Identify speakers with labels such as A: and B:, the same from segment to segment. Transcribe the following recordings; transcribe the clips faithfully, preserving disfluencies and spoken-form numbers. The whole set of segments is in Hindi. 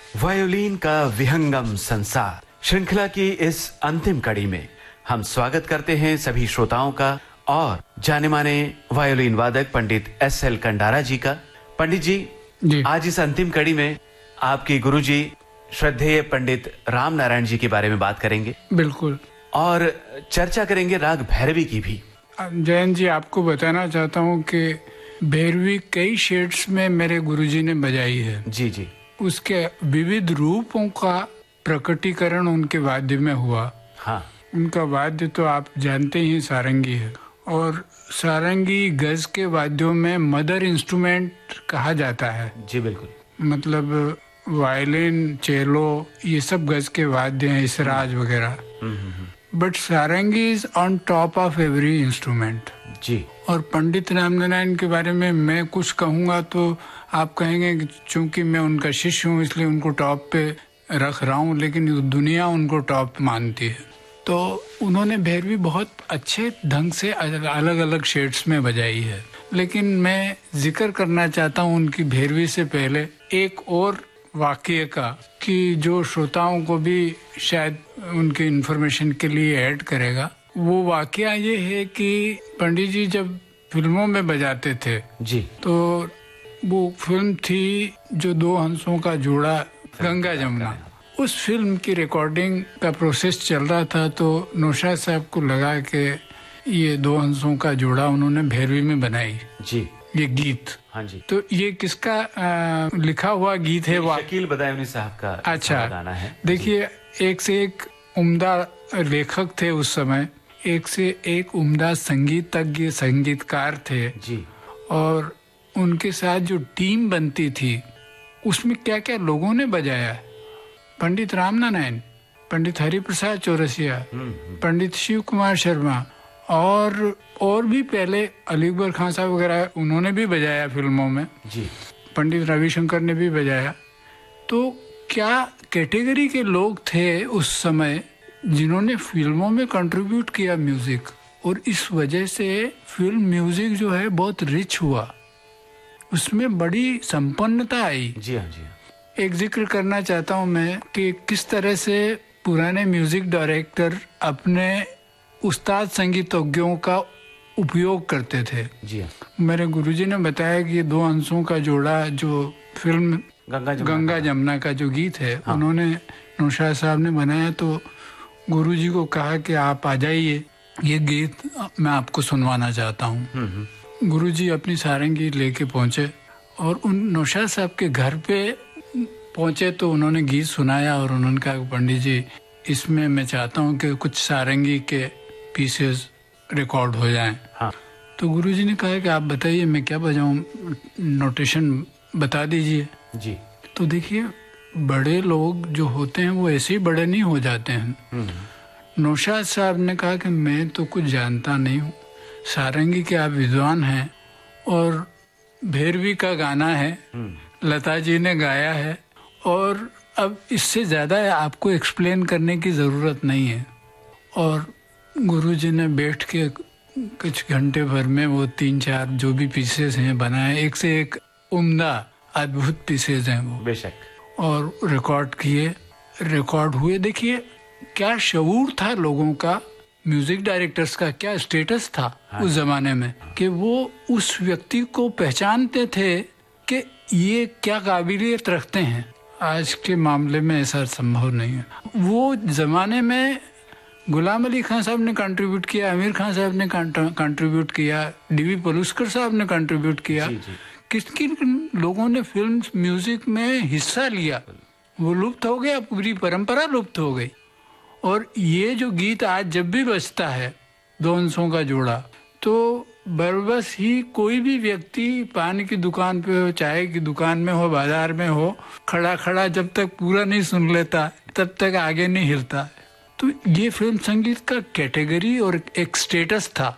A: वायोलिन का विहंगम संसार श्रृंखला की इस अंतिम कड़ी में हम स्वागत करते हैं सभी श्रोताओं का और जाने माने वायोलिन वादक पंडित एस एल कंडारा जी का। पंडित जी,
B: जी
A: आज इस अंतिम कड़ी में आपके गुरुजी श्रद्धेय पंडित राम नारायण जी के बारे में बात करेंगे।
B: बिल्कुल।
A: और चर्चा करेंगे राग भैरवी की भी।
B: जयंत जी, आपको बताना चाहता हूँ कि भैरवी कई शेड्स में मेरे गुरुजी ने बजाई है।
A: जी जी।
B: उसके विविध रूपों का प्रकटीकरण उनके वाद्य में हुआ।
A: हाँ।
B: उनका वाद्य तो आप जानते ही सारंगी है, और सारंगी गज के वाद्यों में मदर इंस्ट्रूमेंट कहा जाता है।
A: जी बिल्कुल।
B: मतलब वायलिन, चेलो, ये सब गज के वाद्य हैं, इसराज वगैरह। But sarangi is on top of every instrument.
A: जी। और
B: पंडित रामनारायण के बारे में मैं कुछ कहूँगा तो आप कहेंगे कि चूंकि मैं उनका शिष्य हूँ इसलिए उनको टॉप पे रख रहा हूँ, लेकिन दुनिया उनको टॉप मानती है। तो उन्होंने भैरवी बहुत अच्छे ढंग से अलग अलग शेड्स में बजाई है। लेकिन मैं जिक्र करना चाहता हूँ उनकी भैरवी से पहले एक और वाकये का, कि जो श्रोताओं को भी शायद उनके इन्फॉर्मेशन के लिए ऐड करेगा। वो वाकया ये है कि पंडित जी जब फिल्मों में बजाते थे जी, तो वो फिल्म थी जो दो हंसों का जोड़ा, गंगा जमुना। उस फिल्म की रिकॉर्डिंग का प्रोसेस चल रहा था, तो नौशाद साहब को लगा कि ये दो हंसों का जोड़ा उन्होंने भैरवी में बनाई जी, ये गीत। हाँ जी। तो ये किसका आ, लिखा हुआ गीत है?
A: शकील बदायूनी साहब का
B: अच्छा
A: गाना है।
B: देखिए, एक से एक उम्दा लेखक थे उस समय, एक से एक उम्दा संगीतज्ञ संगीतकार थे जी। और उनके साथ जो टीम बनती थी उसमें क्या क्या लोगों ने बजाया। पंडित रामनारायण, पंडित हरिप्रसाद चौरसिया, पंडित शिव कुमार शर्मा, और और भी पहले अली अकबर खान साहब वगैरह उन्होंने भी बजाया फिल्मों में जी। पंडित रविशंकर ने भी बजाया। तो क्या कैटेगरी के लोग थे उस समय जिन्होंने फिल्मों में कंट्रीब्यूट किया म्यूजिक, और इस वजह से फिल्म म्यूजिक जो है बहुत रिच हुआ, उसमें बड़ी संपन्नता आई।
A: जी हाँ जी हाँ।
B: एक जिक्र करना चाहता हूँ मैं कि किस तरह से पुराने म्यूजिक डायरेक्टर अपने उस्ताद संगीतज्ञों का उपयोग करते थे जी। मेरे गुरुजी ने बताया कि दो हंसों का जोड़ा जो फिल्म गंगा जमुना, गंगा जमुना का जो गीत है, हाँ। उन्होंने नौशाद साहब ने बनाया। तो गुरुजी को कहा कि आप आ जाइए, ये गीत मैं आपको सुनवाना चाहता हूँ। गुरुजी अपनी सारंगी लेके पहुंचे और उन नौशाद साहब के घर पे पहुंचे तो उन्होंने गीत सुनाया, और उन्होंने कहा पंडित जी, इसमें मैं चाहता हूँ कि कुछ सारंगी के पीसेस रिकॉर्ड हो जाएं। हाँ। तो गुरुजी ने कहा कि आप बताइए मैं क्या बजाऊं, नोटेशन बता दीजिए जी। तो देखिए, बड़े लोग जो होते हैं वो ऐसे ही बड़े नहीं हो जाते हैं। नौशाद साहब ने कहा कि मैं तो कुछ जानता नहीं हूँ, सारंगी के आप विद्वान हैं और भैरवी का गाना है, लता जी ने गाया है, और अब इससे ज्यादा आपको एक्सप्लेन करने की जरूरत नहीं है। और गुरुजी ने बैठ के कुछ घंटे भर में वो तीन चार जो भी पीसेस हैं बनाए, एक से एक उम्दा अद्भुत पीसेस हैं वो,
A: बेशक, और
B: रिकॉर्ड किए, रिकॉर्ड हुए। देखिए क्या शऊर था लोगों का, म्यूजिक डायरेक्टर्स का क्या स्टेटस था हाँ। उस जमाने में कि वो उस व्यक्ति को पहचानते थे कि ये क्या काबिलियत रखते हैं। आज के मामले में ऐसा संभव नहीं है। वो जमाने में गुलाम अली खान साहब ने कंट्रीब्यूट किया, आमिर खान साहब ने कंट्रीब्यूट किया, डीवी पलुस्कर साहब ने कंट्रीब्यूट किया, किस किन लोगों ने फिल्म म्यूजिक में हिस्सा लिया, वो लुप्त हो गया, पूरी परंपरा लुप्त हो गई। और ये जो गीत आज जब भी बजता है, दो हंसों का जोड़ा, तो बरबस ही कोई भी व्यक्ति पान की दुकान पे हो, चाय की दुकान में हो, बाजार में हो, खड़ा खड़ा जब तक पूरा नहीं सुन लेता तब तक आगे नहीं हिलता। तो ये फिल्म संगीत का कैटेगरी और एक स्टेटस था,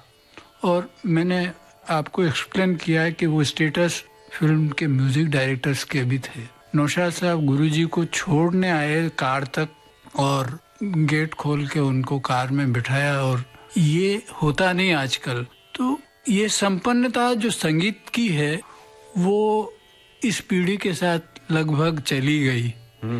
B: और मैंने आपको एक्सप्लेन किया है कि वो स्टेटस फिल्म के म्यूजिक डायरेक्टर्स के भी थे। नौशाद साहब गुरुजी को छोड़ने आए कार तक, और गेट खोल के उनको कार में बिठाया, और ये होता नहीं आजकल। तो ये संपन्नता जो संगीत की है वो इस पीढ़ी के साथ लगभग चली गई।